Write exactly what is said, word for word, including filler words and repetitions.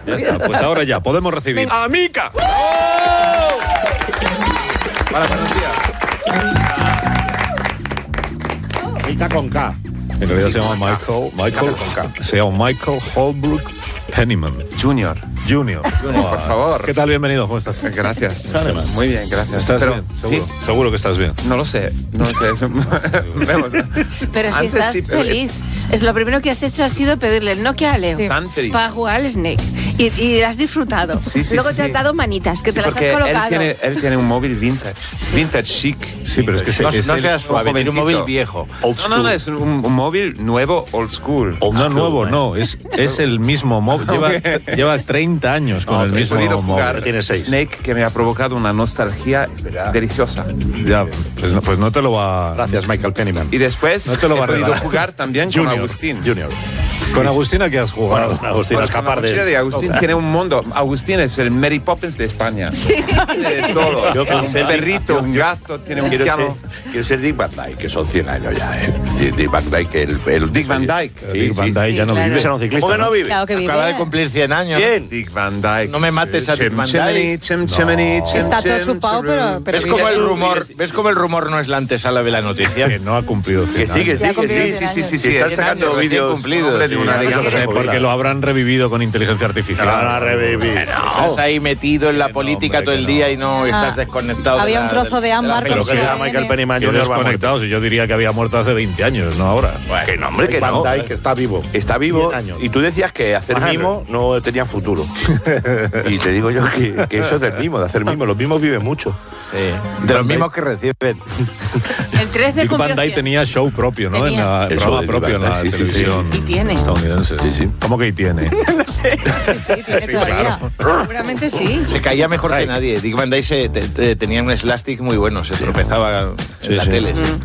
Ya está, pues ahora ya, podemos recibir a Mika. ¡Oh! Para, buenos días. Mika con K. En realidad se llama Michael, Michael, se llama Michael Holbrook Penniman. Junior. Junior. Junior, por favor. ¿Qué tal? Bienvenido, ¿cómo estás? Gracias. Muy bien, gracias. ¿Estás Pero, bien? ¿Seguro? ¿sí? Seguro que estás bien. No lo sé, no lo sé. Vemos. Pero si Antes estás sí, pero- feliz. Es lo primero que has hecho ha sido pedirle el Nokia a Leo. Sí. Tan feliz. Para jugar al Snake. Y, y has disfrutado. Sí, sí, Luego sí, te sí. han dado manitas, que te las Porque has él colocado. tiene, él tiene un móvil vintage. Vintage chic. Sí, pero es que No, es no el- seas suave, un tiene un móvil jovencito. viejo. No, no, no, es un, un móvil nuevo, old school. No nuevo, no, es, es el mismo móvil. Lleva, lleva treinta años con No, el he mismo podido móvil. jugar Tiene seis. Snake, que me ha provocado una nostalgia deliciosa. Ya, pues no, pues no te lo va. Gracias, Michael Penniman. Y después No te lo va he a podido regalar. jugar también con Junior. Agustín. Junior. Con Agustina, ¿qué has jugado? Bueno, Agustín, Con escapar la mochila de... de Agustín tiene un mundo. Agustín es el Mary Poppins de España. Tiene de todo. Yo Tiene con un ser- perrito, un gato, tiene un Quiero ser, piano. quiero ser Dick Van Dyke, que son cien años ya, ¿eh? Sí, Dick Van Dyke, el... el Dick Van Dyke. Sí, Dick Van sí. Dyke ya no Sí, claro. vive. Ese era un ciclista, ¿Cómo que no vive? Claro que vive. Acaba de cumplir cien años. Bien. Dick Van Dyke. No me mates a Dick Chim, Van chimney, Dyke. chim, chimney, chim, Está todo chim, chupado, chim, pero- pero ¿Ves vive. cómo el rumor, ves cómo el rumor no es la antesala de la noticia? Que no ha cumplido cien Que sí, que años. sí, Ya que cumplió sí. Sí, sí, sí, sí. Que están cien sacando años, recién vídeos cumplidos. Hombre de una Sí, liga. no sé, Porque lo habrán revivido con inteligencia artificial. Van a revivir. Estás ahí metido en la Que no, política hombre, todo el que día no. y no estás desconectado. Había de un la- trozo de la ámbar Pero Pero que que era era Michael Penniman Que Junior va muerto. desconectados. Y yo diría que había muerto hace veinte años, no ahora. Que no, hombre, que Van no. Dyke Que está vivo. Está vivo cien años. y tú decías que hacer Más mimo no tenía futuro. Y te digo yo que, que eso es del mimo, de hacer mimo. Los mimos viven mucho. Sí, de los mismos que reciben. El trece Dick Van cumplió Dyke cien. tenía show propio, ¿no? Tenía. En la, El programa show de Dick propio en Van la Dyke, sí, sí, televisión sí. Y tiene. estadounidense. Sí, sí. ¿Cómo que y tiene? Sí, sí, tiene Sí, todavía. Seguramente sí. Se caía mejor que nadie. Dick Van Dyke se- te- te- tenía un slastic muy bueno, se tropezaba en la sí. tele. sí.